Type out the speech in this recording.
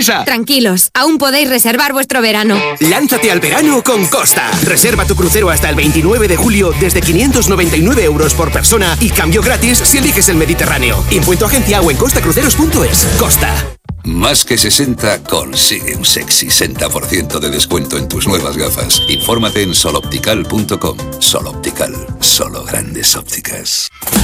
prisa! Tranquilos, aún podéis reservar vuestro verano. Lánzate al verano con Costa. Reserva tu crucero hasta el 29 de julio desde 599 euros por persona y cambio gratis si eliges el Mediterráneo. Impuesto agencia o en costacruceros.es. Costa. Más que 60 consigue un sexy 60% de descuento en tus nuevas gafas. Infórmate en soloptical.com. Soloptical, solo grandes ópticas.